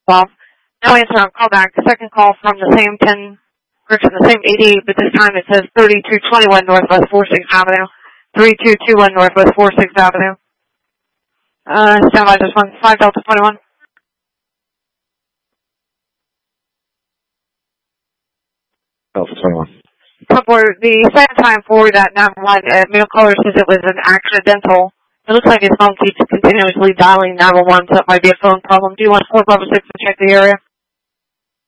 Bob. No answer on callback. Second call from the same 10, correction, the same 88, but this time it says 3221 Northwest 46th Avenue. 3221 Northwest 46th Avenue. Stand by just 5 Delta 21. Delta 21. Cupboard, the second time forward at 911, mail caller says it was an accidental. It looks like his phone keeps continuously dialing 911, so it might be a phone problem. Do you want 456 to check the area?